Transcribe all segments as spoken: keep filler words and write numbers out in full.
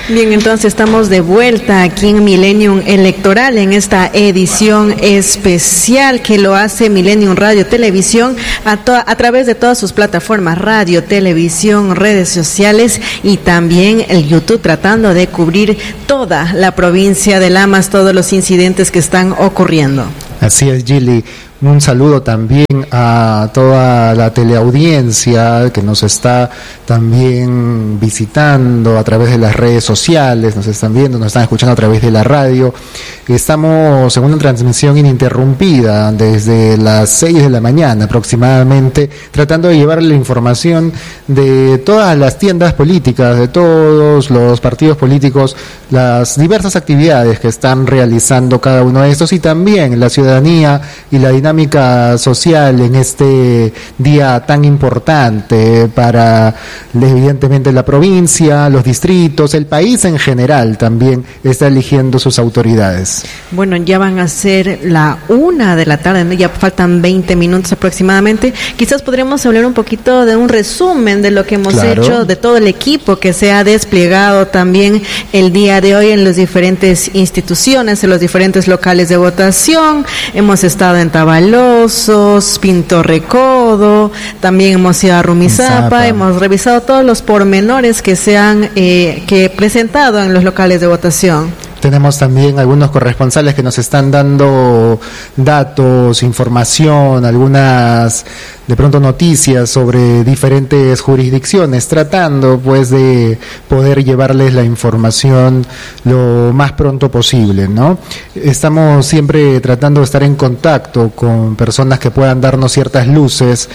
Bien, entonces estamos de vuelta aquí en Millennium Electoral en esta edición especial que lo hace Millennium Radio Televisión a, to- a través de todas sus plataformas, radio, televisión, redes sociales y también el YouTube, tratando de cubrir toda la provincia de Lamas, todos los incidentes que están ocurriendo. Así es, Gili. Un saludo también a toda la teleaudiencia que nos está también visitando a través de las redes sociales, nos están viendo, nos están escuchando a través de la radio. Estamos en una transmisión ininterrumpida desde las seis de la mañana aproximadamente, tratando de llevarle la información de todas las tiendas políticas, de todos los partidos políticos, las diversas actividades que están realizando cada uno de estos y también la ciudadanía y la dinámica dinámica social en este día tan importante para evidentemente la provincia, los distritos, el país en general también está eligiendo sus autoridades. Bueno, ya van a ser la una de la tarde, ¿no? Ya faltan veinte minutos aproximadamente. Quizás podríamos hablar un poquito de un resumen de lo que hemos claro. hecho, de todo el equipo que se ha desplegado también el día de hoy en las diferentes instituciones, en los diferentes locales de votación. Hemos estado en Tabasco, Losos, Pinto Recodo, también hemos ido a Rumizapa, hemos revisado todos los pormenores que se han eh, que presentado en los locales de votación. Tenemos también algunos corresponsales que nos están dando datos, información, algunas de pronto noticias sobre diferentes jurisdicciones, tratando pues de poder llevarles la información lo más pronto posible, ¿no? Estamos siempre tratando de estar en contacto con personas que puedan darnos ciertas luces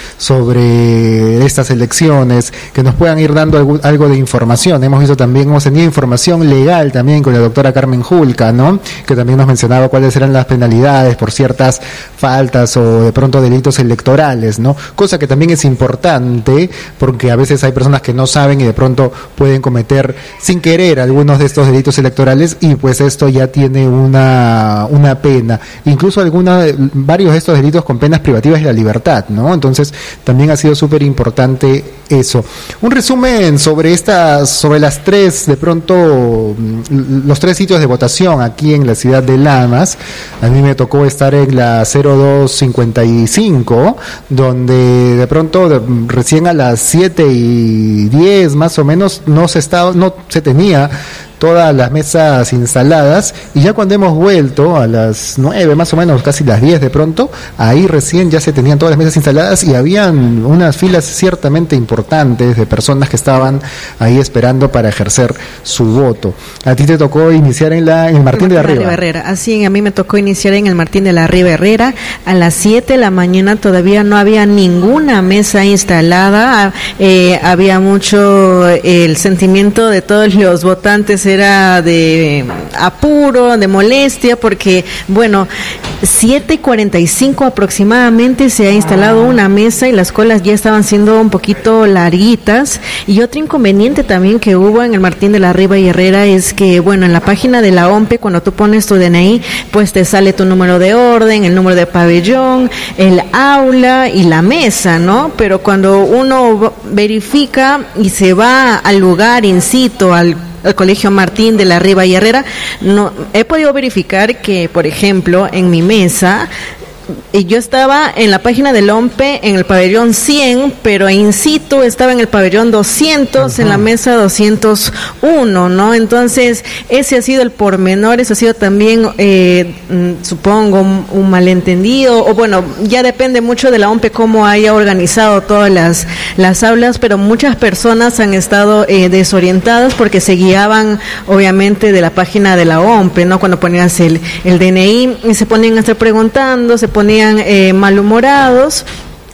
sobre estas elecciones, que nos puedan ir dando algo, algo de información. Hemos visto también, hemos tenido información legal también con la doctora Carmen Julca, ¿no? Que también nos mencionaba cuáles eran las penalidades por ciertas faltas o de pronto delitos electorales, ¿no? Cosa que también es importante porque a veces hay personas que no saben y de pronto pueden cometer sin querer algunos de estos delitos electorales y pues esto ya tiene una una pena, incluso alguna, varios de estos delitos con penas privativas de la libertad, ¿no? Entonces también ha sido súper importante eso. Un resumen sobre estas, sobre las tres, de pronto los tres sitios de votación aquí en la ciudad de Lamas. A mí me tocó estar en la cero dos cincuenta y cinco, donde de pronto de, recién a las siete y diez más o menos no se estaba, no se tenía todas las mesas instaladas, y ya cuando hemos vuelto a las nueve más o menos, casi las diez de pronto, ahí recién ya se tenían todas las mesas instaladas y habían unas filas ciertamente importantes de personas que estaban ahí esperando para ejercer su voto. A ti te tocó iniciar en la en el Martín de la Riva. Herrera. Así, a mí me tocó iniciar en el Martín de la Riva Herrera. A las siete de la mañana todavía no había ninguna mesa instalada. Eh, había mucho eh, el sentimiento de todos los votantes era de apuro, de molestia, porque, bueno, siete y cuarenta y cinco aproximadamente se ha instalado una mesa y las colas ya estaban siendo un poquito larguitas. Y otro inconveniente también que hubo en el Martín de la Riva y Herrera es que, bueno, en la página de la O M P E, cuando tú pones tu D N I, pues te sale tu número de orden, el número de pabellón, el aula y la mesa, ¿no? Pero cuando uno verifica y se va al lugar in situ, al el Colegio Martín de la Riva y Herrera, no he podido verificar que, por ejemplo, en mi mesa, y yo estaba en la página del O M P E en el pabellón cien, pero in situ estaba en el pabellón doscientos, uh-huh. en la mesa doscientos uno, ¿no? Entonces, ese ha sido el pormenor, ese ha sido también, eh, supongo, un, un malentendido, o bueno, ya depende mucho de la O M P E cómo haya organizado todas las, las aulas, pero muchas personas han estado eh, desorientadas porque se guiaban, obviamente, de la página de la O M P E, ¿no? Cuando ponías el, el D N I y se ponían a estar preguntando, se ponían eh, malhumorados.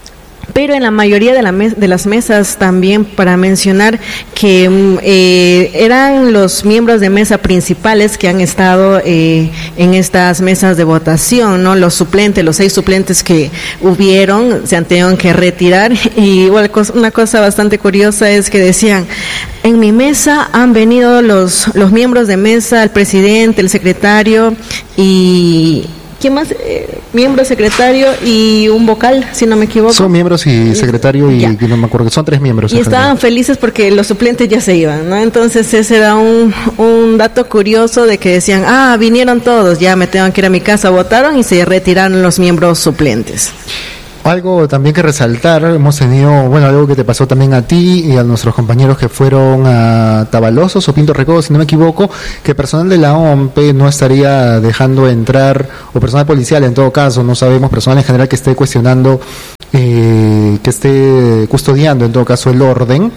Pero en la mayoría de, la mes, de las mesas también, para mencionar que eh, eran los miembros de mesa principales que han estado eh, en estas mesas de votación, ¿no? Los suplentes, los seis suplentes que hubieron, se han tenido que retirar. Y igual una cosa bastante curiosa es que decían, en mi mesa han venido los, los miembros de mesa, el presidente, el secretario y... ¿quién más? Eh, miembro, secretario y un vocal, si no me equivoco. Son miembros y secretario y, y no me acuerdo, son tres miembros. Y estaban general. felices porque los suplentes ya se iban, ¿no? Entonces ese era un, un dato curioso de que decían, ah, vinieron todos, ya me tengo que ir a mi casa, votaron y se retiraron los miembros suplentes. Algo también que resaltar, hemos tenido, bueno, algo que te pasó también a ti y a nuestros compañeros que fueron a Tabalosos o Pinto Recodo, si no me equivoco, que personal de la O M P no estaría dejando entrar, o personal policial en todo caso, no sabemos, personal en general que esté cuestionando, eh, que esté custodiando en todo caso el orden,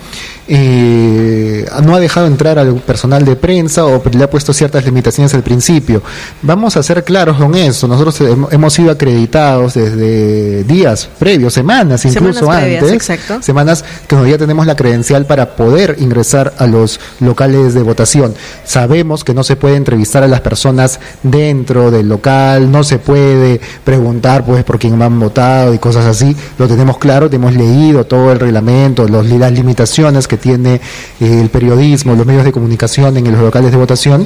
eh, no ha dejado entrar al personal de prensa o le ha puesto ciertas limitaciones al principio. Vamos a ser claros con eso, nosotros hemos sido acreditados desde días previos, semanas incluso semanas antes, previas, exacto. semanas que ya tenemos la credencial para poder ingresar a los locales de votación. Sabemos que no se puede entrevistar a las personas dentro del local, no se puede preguntar pues por quién han votado y cosas así, lo tenemos claro, hemos leído todo el reglamento, los, las limitaciones que tiene eh, el periodismo, los medios de comunicación en los locales de votación,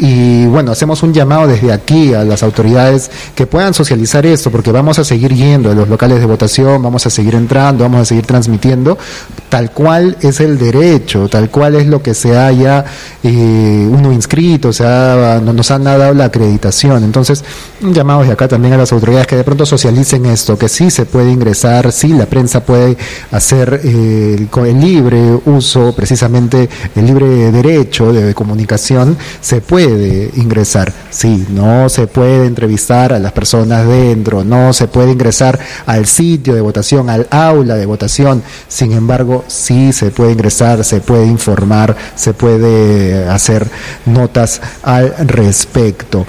y bueno, hacemos un llamado desde aquí a las autoridades que puedan socializar esto, porque vamos a seguir yendo a los locales de votación, vamos a seguir entrando, vamos a seguir transmitiendo, tal cual es el derecho, tal cual es lo que se haya eh, uno inscrito, o sea, nos han dado la acreditación. Entonces, un llamado desde acá también a las autoridades que de pronto socialicen esto, que sí se puede ingresar, sí la prensa puede hacer eh, el, el libre uso, precisamente el libre derecho de comunicación, se puede ingresar, sí, no se puede entrevistar a las personas dentro, no se puede ingresar al sitio de votación, al aula de votación, sin embargo, sí se puede ingresar, se puede informar, se puede hacer notas al respecto.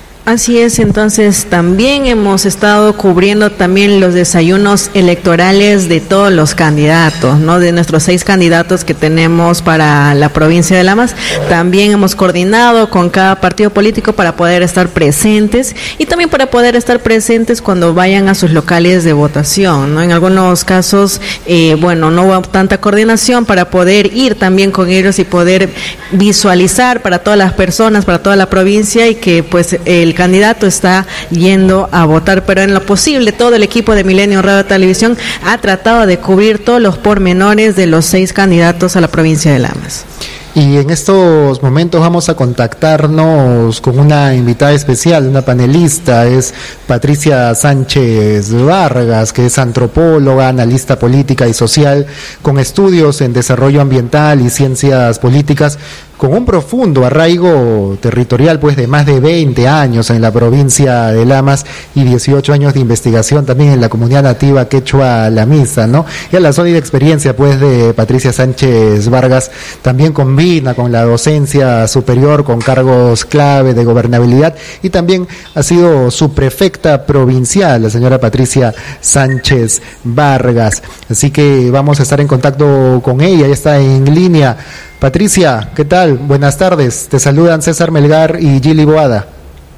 Así es, entonces también hemos estado cubriendo también los desayunos electorales de todos los candidatos, ¿no? De nuestros seis candidatos que tenemos para la provincia de Lamas. También hemos coordinado con cada partido político para poder estar presentes y también para poder estar presentes cuando vayan a sus locales de votación, ¿no? En algunos casos, eh, bueno, no hubo tanta coordinación para poder ir también con ellos y poder visualizar para todas las personas, para toda la provincia, y que pues el candidato está yendo a votar, pero en lo posible todo el equipo de Milenio Radio Televisión ha tratado de cubrir todos los pormenores de los seis candidatos a la provincia de Lamas. Y en estos momentos vamos a contactarnos con una invitada especial, una panelista, es Patricia Sánchez Vargas, que es antropóloga, analista política y social, con estudios en desarrollo ambiental y ciencias políticas, con un profundo arraigo territorial pues de más de veinte años en la provincia de Lamas y dieciocho años de investigación también en la comunidad nativa quechua lamisa, ¿no? Y a la sólida experiencia pues de Patricia Sánchez Vargas también combina con la docencia superior con cargos clave de gobernabilidad, y también ha sido subprefecta provincial la señora Patricia Sánchez Vargas, así que vamos a estar en contacto con ella, ella está en línea. Patricia, ¿qué tal? Buenas tardes. Te saludan César Melgar y Gili Boada.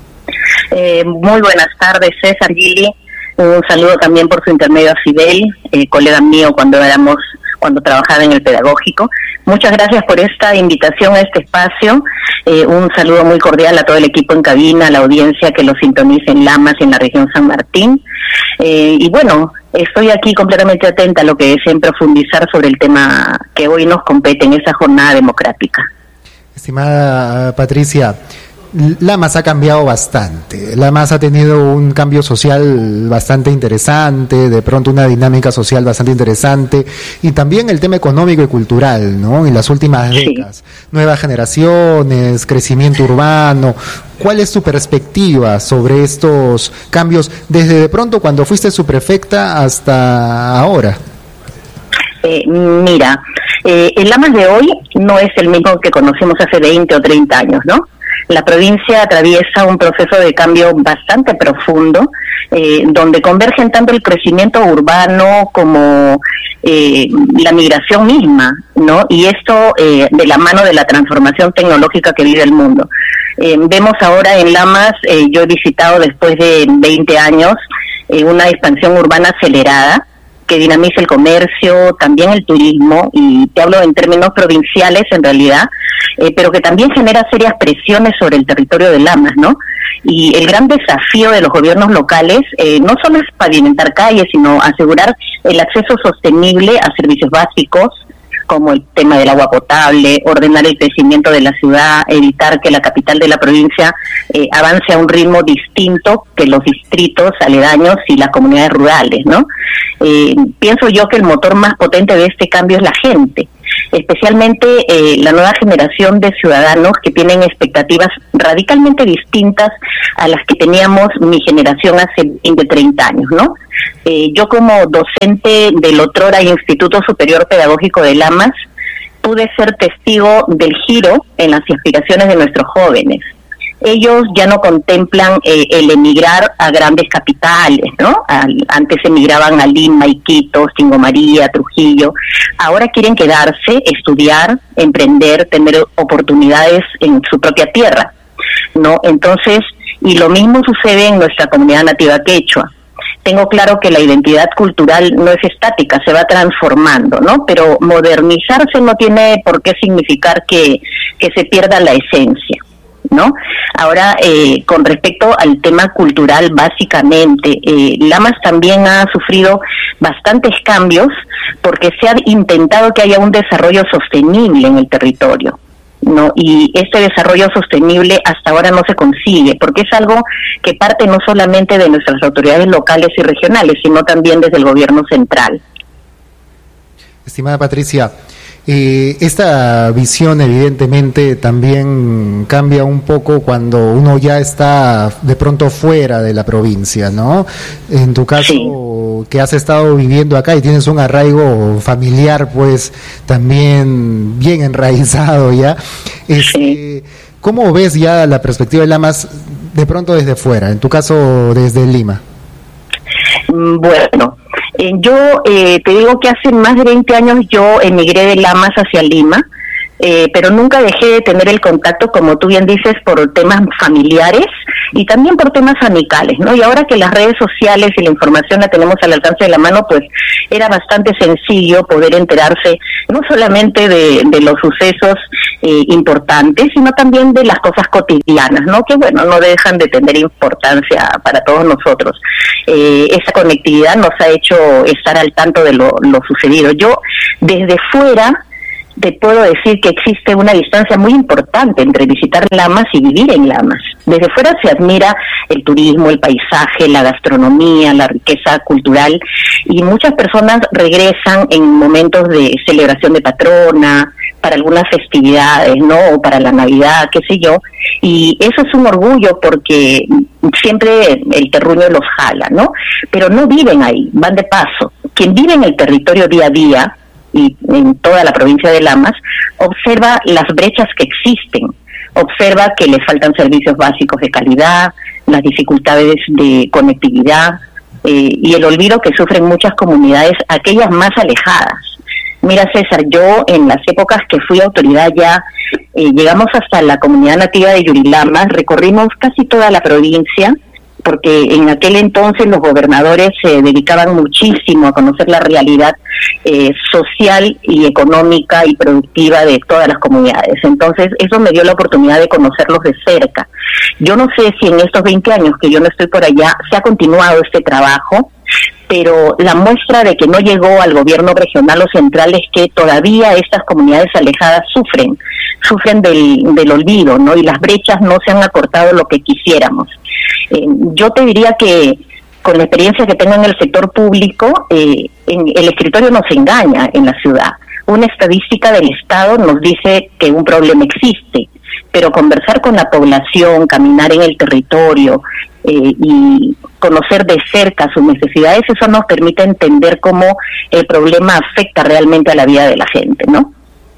Eh, muy buenas tardes, César, Gili. Un saludo también por su intermedio a Fidel, eh, colega mío cuando éramos, cuando trabajaba en el pedagógico. Muchas gracias por esta invitación a este espacio. Eh, un saludo muy cordial a todo el equipo en cabina, a la audiencia que lo sintoniza en Lamas y en la región San Martín. Eh, y bueno, estoy aquí completamente atenta a lo que deseen profundizar sobre el tema que hoy nos compete en esa jornada democrática. Estimada Patricia, Lamas ha cambiado bastante. Lamas ha tenido un cambio social bastante interesante, de pronto una dinámica social bastante interesante, y también el tema económico y cultural, ¿no? En las últimas sí. décadas, nuevas generaciones, crecimiento urbano. ¿Cuál es tu perspectiva sobre estos cambios desde de pronto cuando fuiste subprefecta hasta ahora? Eh, mira, eh, el Lamas de hoy no es el mismo que conocimos hace veinte o treinta años, ¿no? La provincia atraviesa un proceso de cambio bastante profundo, eh, donde convergen tanto el crecimiento urbano como eh, la migración misma, ¿no? Y esto eh, de la mano de la transformación tecnológica que vive el mundo. Eh, vemos ahora en Lamas, eh, yo he visitado después de veinte años, eh, una expansión urbana acelerada, que dinamiza el comercio, también el turismo, y te hablo en términos provinciales en realidad, eh, pero que también genera serias presiones sobre el territorio de Lamas, ¿no? Y el gran desafío de los gobiernos locales eh, no solo es pavimentar calles, sino asegurar el acceso sostenible a servicios básicos, como el tema del agua potable, ordenar el crecimiento de la ciudad, evitar que la capital de la provincia eh, avance a un ritmo distinto que los distritos aledaños y las comunidades rurales, ¿no? Eh, pienso yo que el motor más potente de este cambio es la gente, especialmente eh, la nueva generación de ciudadanos que tienen expectativas radicalmente distintas a las que teníamos mi generación hace veinte, treinta años, ¿no? Eh, yo como docente del otrora Instituto Superior Pedagógico de Lamas pude ser testigo del giro en las aspiraciones de nuestros jóvenes. Ellos ya no contemplan eh, el emigrar a grandes capitales, ¿no? Al, antes emigraban a Lima, Iquitos, Tingo María, Trujillo. Ahora quieren quedarse, estudiar, emprender, tener oportunidades en su propia tierra, ¿no? Entonces, y lo mismo sucede en nuestra comunidad nativa quechua. Tengo claro que la identidad cultural no es estática, se va transformando, ¿no? Pero modernizarse no tiene por qué significar que, que se pierda la esencia, ¿no? Ahora, eh, con respecto al tema cultural, básicamente, eh, Lamas también ha sufrido bastantes cambios porque se ha intentado que haya un desarrollo sostenible en el territorio, ¿no? Y este desarrollo sostenible hasta ahora no se consigue, porque es algo que parte no solamente de nuestras autoridades locales y regionales, sino también desde el gobierno central. Estimada Patricia, Eh, esta visión evidentemente también cambia un poco cuando uno ya está de pronto fuera de la provincia, ¿no? En tu caso, sí, que has estado viviendo acá y tienes un arraigo familiar, pues también bien enraizado ya. Este, ¿cómo ves ya la perspectiva de Lamas de pronto desde fuera? En tu caso, desde Lima. Bueno, eh, yo eh, te digo que hace más de veinte años yo emigré de Lamas hacia Lima, eh, pero nunca dejé de tener el contacto, como tú bien dices, por temas familiares y también por temas amicales, ¿no? Y ahora que las redes sociales y la información la tenemos al alcance de la mano, pues era bastante sencillo poder enterarse no solamente de, de los sucesos eh, importantes, sino también de las cosas cotidianas, ¿no? Que bueno, no dejan de tener importancia para todos nosotros. Eh, esa conectividad nos ha hecho estar al tanto de lo, lo sucedido. Yo, desde fuera, te puedo decir que existe una distancia muy importante entre visitar Lamas y vivir en Lamas. Desde fuera se admira el turismo, el paisaje, la gastronomía, la riqueza cultural, y muchas personas regresan en momentos de celebración de patrona, para algunas festividades, ¿no? O para la Navidad, qué sé yo, y eso es un orgullo porque siempre el terruño los jala, ¿no? Pero no viven ahí, van de paso. Quien vive en el territorio día a día, y en toda la provincia de Lamas, observa las brechas que existen, observa que les faltan servicios básicos de calidad, las dificultades de conectividad eh, y el olvido que sufren muchas comunidades, aquellas más alejadas. Mira, César, yo en las épocas que fui autoridad ya, eh, llegamos hasta la comunidad nativa de Yurilamas, recorrimos casi toda la provincia, porque en aquel entonces los gobernadores se dedicaban muchísimo a conocer la realidad eh, social y económica y productiva de todas las comunidades. Entonces eso me dio la oportunidad de conocerlos de cerca. Yo no sé si en estos veinte años que yo no estoy por allá se ha continuado este trabajo, pero la muestra de que no llegó al gobierno regional o central es que todavía estas comunidades alejadas sufren, sufren del, del olvido, ¿no? Y las brechas no se han acortado lo que quisiéramos. Eh, yo te diría que con la experiencia que tengo en el sector público, eh, en, el escritorio nos engaña en la ciudad. Una estadística del Estado nos dice que un problema existe, pero conversar con la población, caminar en el territorio eh, y conocer de cerca sus necesidades, eso nos permite entender cómo el problema afecta realmente a la vida de la gente, ¿no?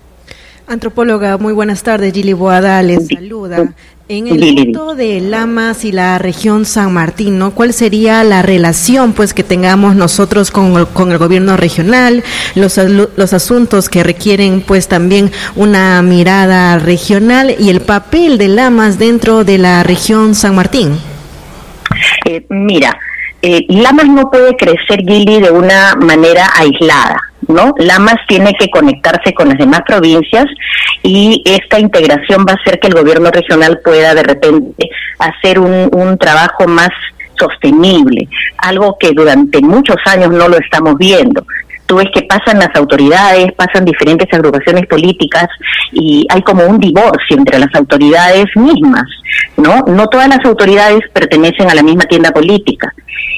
Antropóloga, muy buenas tardes. Gili Boada les saluda. En el punto de Lamas y la región San Martín, ¿no? ¿Cuál sería la relación, pues, que tengamos nosotros con el, con el gobierno regional, los los asuntos que requieren, pues, también una mirada regional y el papel de Lamas dentro de la región San Martín? Eh, mira, eh, Lamas no puede crecer, Gili, de una manera aislada, ¿no? Lamas tiene que conectarse con las demás provincias y esta integración va a hacer que el gobierno regional pueda de repente hacer un, un trabajo más sostenible, algo que durante muchos años no lo estamos viendo. Tú ves que pasan las autoridades, pasan diferentes agrupaciones políticas y hay como un divorcio entre las autoridades mismas, ¿no? No todas las autoridades pertenecen a la misma tienda política.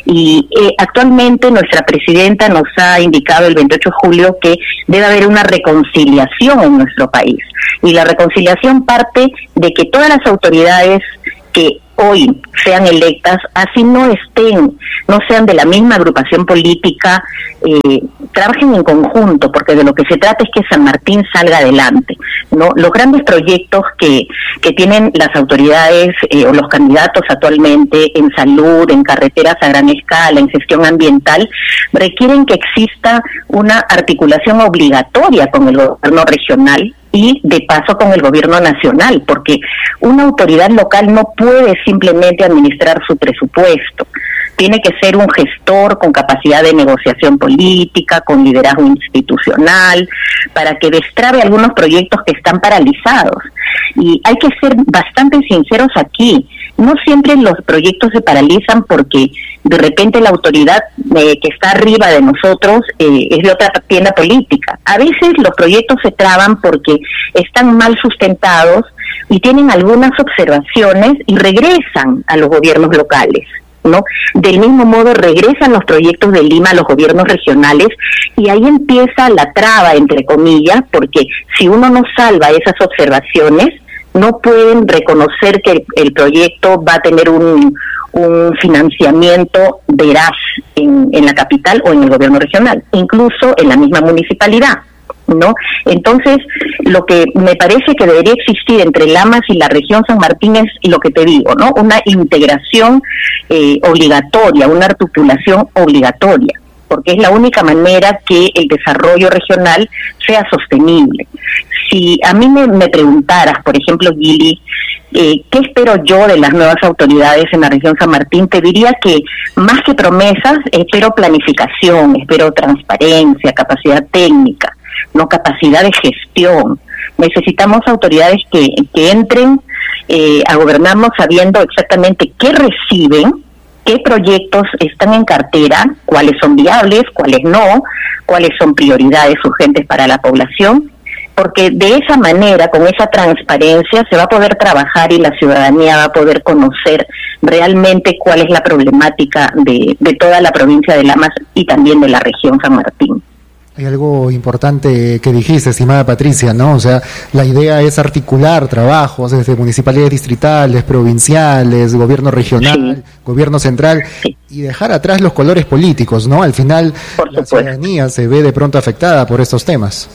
Y eh, actualmente nuestra presidenta nos ha indicado el veintiocho de julio que debe haber una reconciliación en nuestro país. Y la reconciliación parte de que todas las autoridades que hoy sean electas, así no estén, no sean de la misma agrupación política, eh, trabajen en conjunto, porque de lo que se trata es que San Martín salga adelante, ¿no? Los grandes proyectos que, que tienen las autoridades eh, o los candidatos actualmente en salud, en carreteras a gran escala, en gestión ambiental, requieren que exista una articulación obligatoria con el gobierno regional y de paso con el gobierno nacional, porque una autoridad local no puede simplemente administrar su presupuesto. Tiene que ser un gestor con capacidad de negociación política, con liderazgo institucional, para que destrabe algunos proyectos que están paralizados. Y hay que ser bastante sinceros aquí. No siempre los proyectos se paralizan porque de repente la autoridad eh, que está arriba de nosotros eh, es de otra tienda política. A veces los proyectos se traban porque están mal sustentados y tienen algunas observaciones y regresan a los gobiernos locales, ¿no? Del mismo modo regresan los proyectos de Lima a los gobiernos regionales y ahí empieza la traba, entre comillas, porque si uno no salva esas observaciones, no pueden reconocer que el, el proyecto va a tener un, un financiamiento veraz en, en la capital o en el gobierno regional, incluso en la misma municipalidad, ¿no? Entonces, lo que me parece que debería existir entre Lamas y la región San Martín es lo que te digo, ¿no? Una integración eh, obligatoria, una articulación obligatoria, porque es la única manera que el desarrollo regional sea sostenible. Si a mí me, me preguntaras, por ejemplo, Gili, eh, ¿qué espero yo de las nuevas autoridades en la región San Martín? Te diría que más que promesas, espero planificación, espero transparencia, capacidad técnica, no capacidad de gestión. Necesitamos autoridades que, que entren eh, a gobernarnos sabiendo exactamente qué reciben, qué proyectos están en cartera, cuáles son viables, cuáles no, cuáles son prioridades urgentes para la población, porque de esa manera, con esa transparencia, se va a poder trabajar y la ciudadanía va a poder conocer realmente cuál es la problemática de, de toda la provincia de Lamas y también de la región San Martín. Hay algo importante que dijiste, estimada Patricia, ¿no? O sea, la idea es articular trabajos desde municipalidades distritales, provinciales, gobierno regional, sí. gobierno central, sí. y dejar atrás los colores políticos, ¿no? Al final, la ciudadanía se ve de pronto afectada por estos temas.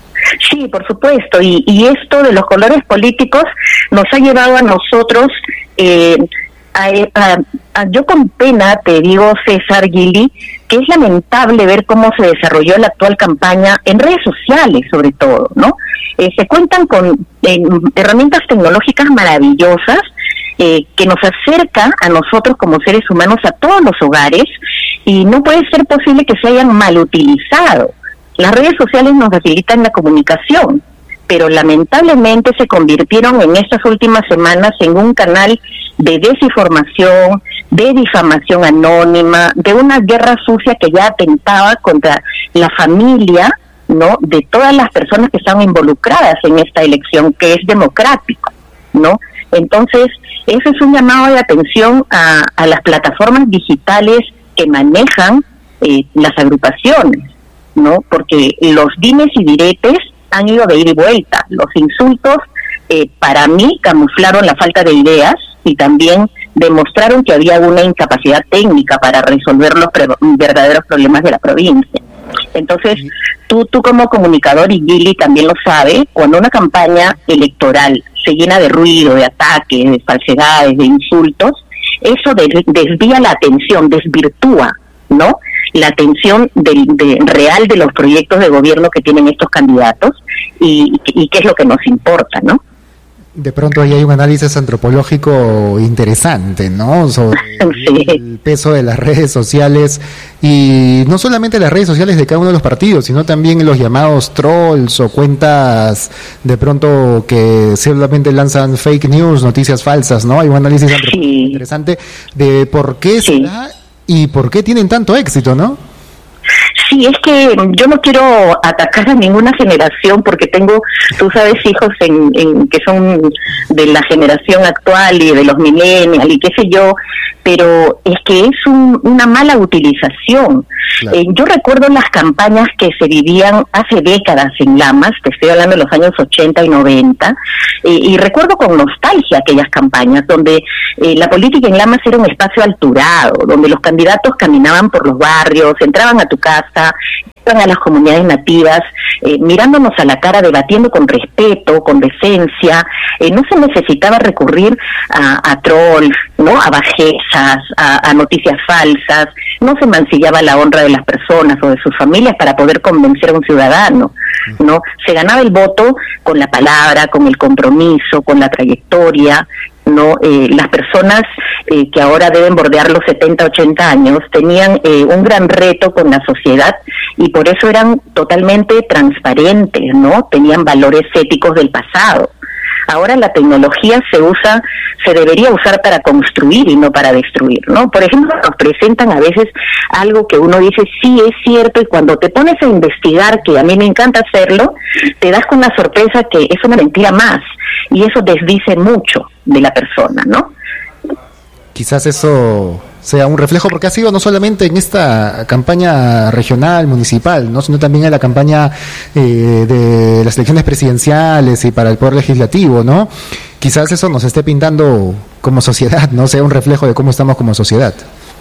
Sí, por supuesto, y, y esto de los colores políticos nos ha llevado a nosotros... Eh, A, a, a, yo con pena te digo, César, Gili, que es lamentable ver cómo se desarrolló la actual campaña en redes sociales, sobre todo, ¿no? Eh, se cuentan con eh, herramientas tecnológicas maravillosas eh, que nos acerca a nosotros como seres humanos a todos los hogares y no puede ser posible que se hayan mal utilizado. Las redes sociales nos facilitan la comunicación, pero lamentablemente se convirtieron en estas últimas semanas en un canal de desinformación, de difamación anónima, de una guerra sucia que ya atentaba contra la familia, ¿no?, de todas las personas que están involucradas en esta elección que es democrática, ¿no? Entonces, eso es un llamado de atención a, a las plataformas digitales que manejan eh, las agrupaciones, ¿no? Porque los dimes y diretes han ido de ida y vuelta. Los insultos, eh, para mí, camuflaron la falta de ideas y también demostraron que había una incapacidad técnica para resolver los pre- verdaderos problemas de la provincia. Entonces, tú, tú como comunicador, y Gili también lo sabe, cuando una campaña electoral se llena de ruido, de ataques, de falsedades, de insultos, eso des- desvía la atención, desvirtúa, ¿no?, la atención del, de, real de los proyectos de gobierno que tienen estos candidatos y, y qué es lo que nos importa, ¿no? De pronto ahí hay un análisis antropológico interesante, ¿no? Sobre sí. el peso de las redes sociales, y no solamente las redes sociales de cada uno de los partidos, sino también los llamados trolls o cuentas de pronto que solamente lanzan fake news, noticias falsas, ¿no? Hay un análisis antropológico sí. interesante de por qué sí. se da y por qué tienen tanto éxito, ¿no? Sí, es que yo no quiero atacar a ninguna generación porque tengo, tú sabes, hijos en, en que son de la generación actual y de los millennials y qué sé yo, pero es que es un, una mala utilización. Claro. Eh, yo recuerdo las campañas que se vivían hace décadas en Lamas, te estoy hablando de los años ochenta y noventa, eh, y recuerdo con nostalgia aquellas campañas donde eh, la política en Lamas era un espacio alturado, donde los candidatos caminaban por los barrios, entraban a tu casa, iban a las comunidades nativas, eh, mirándonos a la cara, debatiendo con respeto, con decencia. Eh, no se necesitaba recurrir a, a trolls, ¿no? A bajezas, a, a noticias falsas. No se mancillaba la honra de las personas o de sus familias para poder convencer a un ciudadano, ¿no? Se ganaba el voto con la palabra, con el compromiso, con la trayectoria, ¿no? Eh, las personas eh, que ahora deben bordear los setenta, ochenta años tenían eh, un gran reto con la sociedad y por eso eran totalmente transparentes, ¿no? Tenían valores éticos del pasado. Ahora la tecnología se usa, se debería usar para construir y no para destruir, ¿no? Por ejemplo, nos presentan a veces algo que uno dice, sí, es cierto, y cuando te pones a investigar, que a mí me encanta hacerlo, te das con la sorpresa que es una mentira más, y eso desdice mucho de la persona, ¿no? Quizás eso sea un reflejo, porque ha sido no solamente en esta campaña regional, municipal, ¿no? Sino también en la campaña eh, de las elecciones presidenciales y para el Poder Legislativo, ¿no? Quizás eso nos esté pintando como sociedad, ¿no? Sea un reflejo de cómo estamos como sociedad.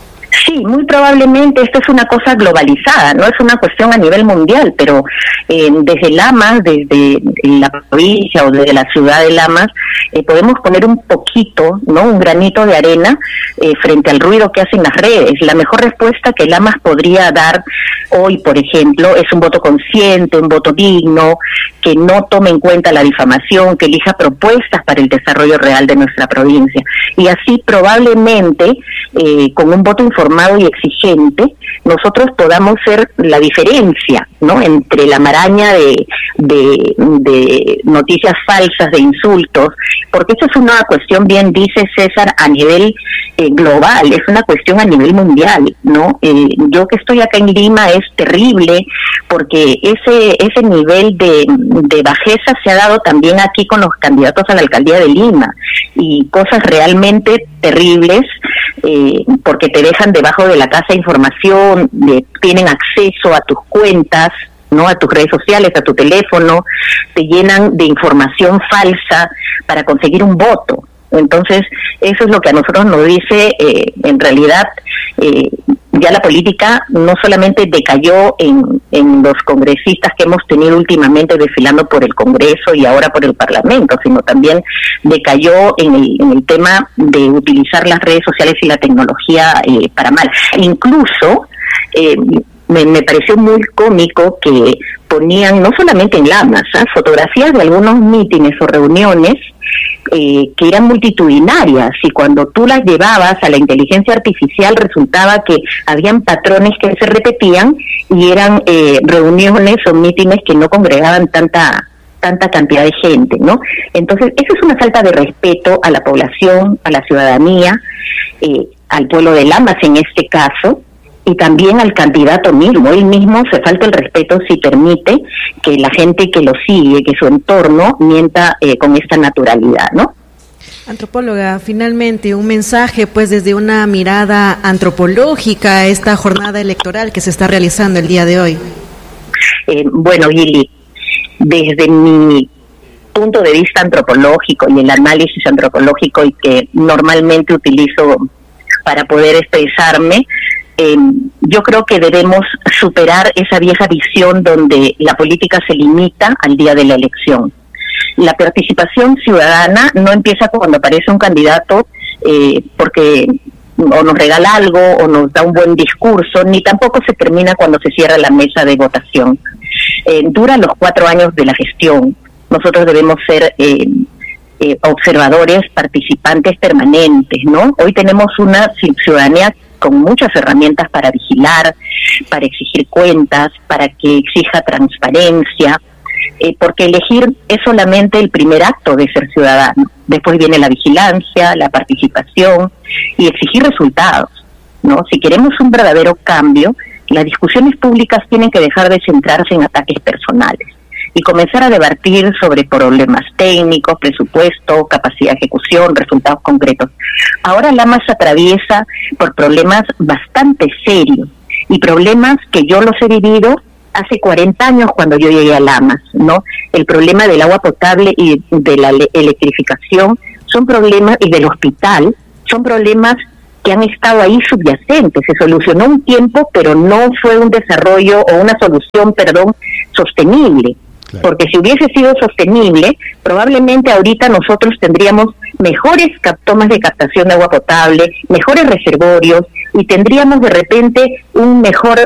Sí, muy probablemente esto es una cosa globalizada, no es una cuestión a nivel mundial, pero eh, desde Lamas, desde la provincia o desde la ciudad de Lamas, eh, podemos poner un poquito, ¿no? Un granito de arena eh, frente al ruido que hacen las redes. La mejor respuesta que Lamas podría dar hoy, por ejemplo, es un voto consciente, un voto digno, que no tome en cuenta la difamación, que elija propuestas para el desarrollo real de nuestra provincia. Y así probablemente, eh, con un voto informado y exigente, nosotros podamos ser la diferencia, ¿no? Entre la maraña de, de, de noticias falsas, de insultos, porque eso es una cuestión, bien dice César, a nivel eh, global, es una cuestión a nivel mundial, ¿no? Eh, yo que estoy acá en Lima es terrible, porque ese ese nivel de, de bajeza se ha dado también aquí con los candidatos a la alcaldía de Lima, y cosas realmente terribles, eh, porque te dejan debajo de la casa información, de, tienen acceso a tus cuentas, ¿no? A tus redes sociales, a tu teléfono, te llenan de información falsa para conseguir un voto. Entonces, eso es lo que a nosotros nos dice, eh, en realidad, eh, ya la política no solamente decayó en, en los congresistas que hemos tenido últimamente desfilando por el Congreso y ahora por el Parlamento, sino también decayó en el, en el tema de utilizar las redes sociales y la tecnología eh, para mal. Incluso, eh, me, me pareció muy cómico que ponían, no solamente en Lamas, ¿eh? fotografías de algunos mítines o reuniones eh, que eran multitudinarias, y cuando tú las llevabas a la inteligencia artificial resultaba que habían patrones que se repetían y eran eh, reuniones o mítines que no congregaban tanta tanta cantidad de gente, ¿no? Entonces, eso es una falta de respeto a la población, a la ciudadanía, eh, al pueblo de Lamas en este caso, y también al candidato mismo. Él mismo se falta el respeto si permite que la gente que lo sigue, que su entorno mienta eh, con esta naturalidad, ¿no? Antropóloga, finalmente un mensaje pues desde una mirada antropológica a esta jornada electoral que se está realizando el día de hoy. Eh, bueno, Gili, desde mi punto de vista antropológico y el análisis antropológico y que normalmente utilizo para poder expresarme, Eh, yo creo que debemos superar esa vieja visión donde la política se limita al día de la elección. La participación ciudadana no empieza cuando aparece un candidato eh, porque o nos regala algo o nos da un buen discurso, ni tampoco se termina cuando se cierra la mesa de votación. Eh, dura los cuatro años de la gestión. Nosotros debemos ser eh, eh, observadores, participantes permanentes, ¿no? Hoy tenemos una ciudadanía con muchas herramientas para vigilar, para exigir cuentas, para que exija transparencia, eh, porque elegir es solamente el primer acto de ser ciudadano. Después viene la vigilancia, la participación y exigir resultados, ¿no? Si queremos un verdadero cambio, las discusiones públicas tienen que dejar de centrarse en ataques personales y comenzar a debatir sobre problemas técnicos, presupuesto, capacidad de ejecución, resultados concretos. Ahora Lamas atraviesa por problemas bastante serios y problemas que yo los he vivido hace cuarenta años cuando yo llegué a Lamas, ¿no? El problema del agua potable y de la electrificación son problemas, y del hospital, son problemas que han estado ahí subyacentes. Se solucionó un tiempo, pero no fue un desarrollo o una solución, perdón, sostenible. Claro. Porque si hubiese sido sostenible, probablemente ahorita nosotros tendríamos mejores tomas de captación de agua potable, mejores reservorios, y tendríamos de repente un mejor